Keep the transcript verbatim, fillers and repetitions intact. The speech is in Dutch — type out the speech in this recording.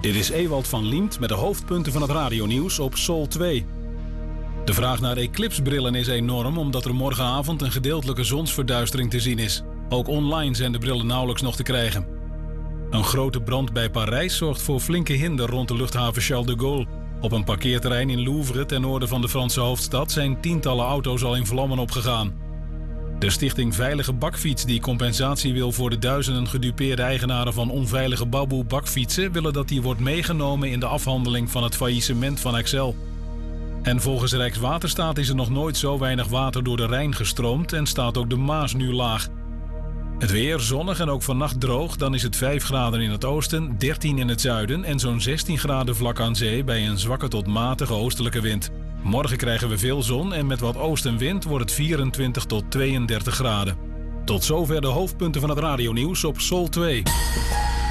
Dit is Ewald van Liemt met de hoofdpunten van het radionieuws op Sol twee. De vraag naar eclipsbrillen is enorm omdat er morgenavond een gedeeltelijke zonsverduistering te zien is. Ook online zijn de brillen nauwelijks nog te krijgen. Een grote brand bij Parijs zorgt voor flinke hinder rond de luchthaven Charles de Gaulle. Op een parkeerterrein in Louvre ten noorden van de Franse hoofdstad zijn tientallen auto's al in vlammen opgegaan. De stichting Veilige Bakfiets, die compensatie wil voor de duizenden gedupeerde eigenaren van onveilige Baboe bakfietsen, willen dat die wordt meegenomen in de afhandeling van het faillissement van Excel. En volgens Rijkswaterstaat is er nog nooit zo weinig water door de Rijn gestroomd en staat ook de Maas nu laag. Het weer zonnig en ook vannacht droog, dan is het vijf graden in het oosten, dertien in het zuiden en zo'n zestien graden vlak aan zee bij een zwakke tot matige oostelijke wind. Morgen krijgen we veel zon en met wat oostenwind wordt het vierentwintig tot tweeëndertig graden. Tot zover de hoofdpunten van het radionieuws op Sol twee.